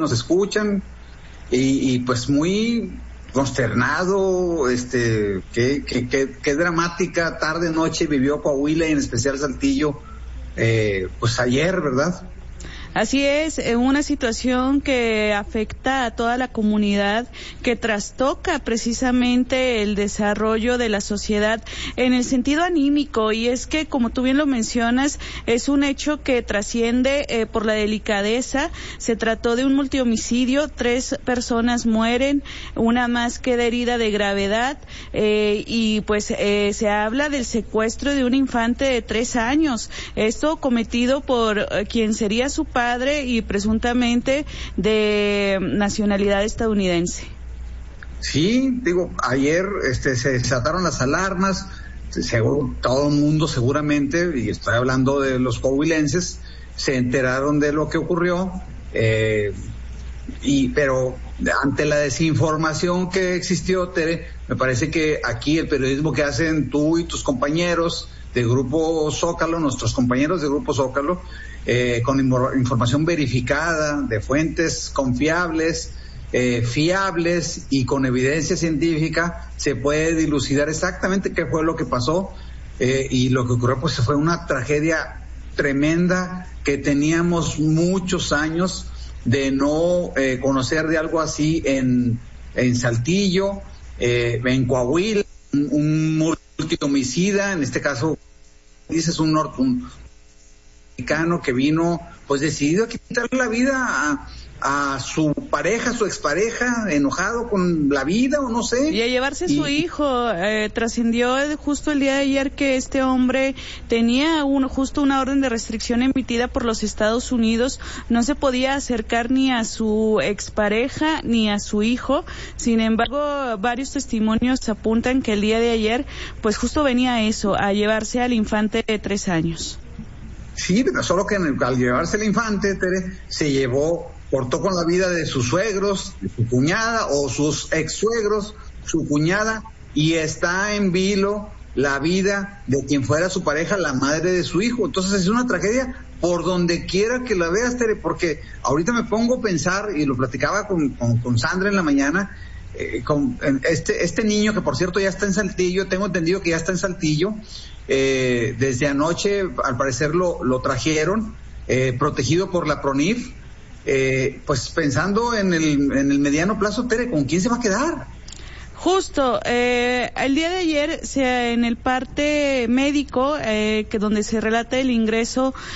nos escuchan, y pues muy consternado, qué dramática tarde, noche vivió Coahuila y en especial Saltillo, pues ayer, ¿verdad? Así es, una situación que afecta a toda la comunidad, que trastoca precisamente el desarrollo de la sociedad en el sentido anímico, y es que, como tú bien lo mencionas, es un hecho que trasciende por la delicadeza. Se trató de un multihomicidio, 3 personas mueren, una más queda herida de gravedad, y pues se habla del secuestro de un infante de 3 años, esto cometido por quien sería su padre y presuntamente de nacionalidad estadounidense. Sí, digo, ayer se desataron las alarmas, seguro, todo el mundo seguramente, y estoy hablando de los coahuilenses, se enteraron de lo que ocurrió, pero ante la desinformación que existió, Tere, me parece que aquí el periodismo que hacen tú y tus compañeros de Grupo Zócalo, nuestros compañeros de Grupo Zócalo, con información verificada, de fuentes confiables, fiables y con evidencia científica, se puede dilucidar exactamente qué fue lo que pasó, y lo que ocurrió pues fue una tragedia tremenda que teníamos muchos años de no conocer de algo así en Saltillo, en Coahuila, un multihomicida, en este caso dices un mexicano que vino pues decidido a quitarle la vida a su pareja, su expareja, enojado con la vida o no sé. Y a llevarse a su hijo. Trascendió justo el día de ayer que este hombre tenía justo una orden de restricción emitida por los Estados Unidos. No se podía acercar ni a su expareja ni a su hijo. Sin embargo, varios testimonios apuntan que el día de ayer pues justo venía eso, a llevarse al infante de 3 años. Sí, pero solo que al llevarse el infante, Tere, cortó con la vida de sus suegros, de su cuñada o sus ex-suegros, su cuñada, y está en vilo la vida de quien fuera su pareja, la madre de su hijo. Entonces es una tragedia por donde quiera que la veas, Tere, porque ahorita me pongo a pensar, y lo platicaba con Sandra en la mañana, con este niño que por cierto ya está en Saltillo, tengo entendido que ya está en Saltillo, desde anoche al parecer lo trajeron, protegido por la PRONIF, pues pensando en el mediano plazo, Tere, ¿con quién se va a quedar? Justo, el día de ayer en el parte médico, que donde se relata el ingreso